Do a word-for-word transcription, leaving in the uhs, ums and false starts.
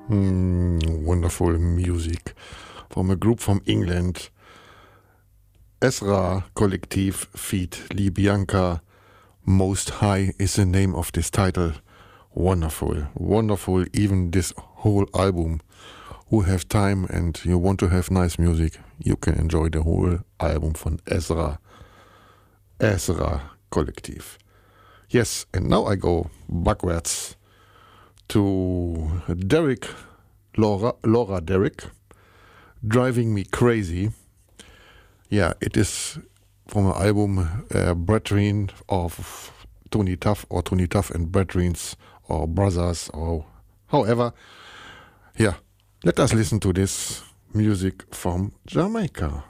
Mm, wonderful music from a group from England. Ezra Collective feat. Libyanka. Most High is the name of this title. Wonderful, wonderful. Even this whole album. Who have time and you want to have nice music, you can enjoy the whole album von Ezra. Ezra Collective. Yes, and now I go backwards to Derek, Laura, Laura Derek, Driving Me Crazy. Yeah, it is from an album uh, Brethren of Tony Tuff, or Tony Tuff and Brethrens, or Brothers, or however. Yeah, let us listen to this music from Jamaica.